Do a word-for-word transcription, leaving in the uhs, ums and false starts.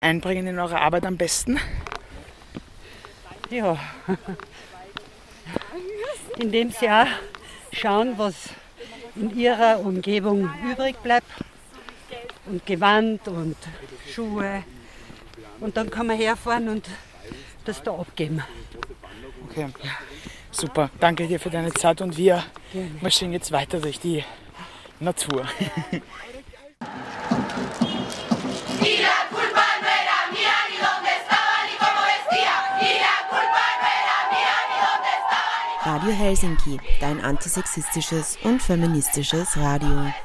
einbringen in eure Arbeit am besten? Ja, indem sie auch schauen, was in ihrer Umgebung übrig bleibt. Und Gewand und Schuhe. Und dann kann man herfahren und das da abgeben. Okay, super. Danke dir für deine Zeit und wir Gerne. marschieren jetzt weiter durch die Natur. Radio Helsinki, dein antisexistisches und feministisches Radio.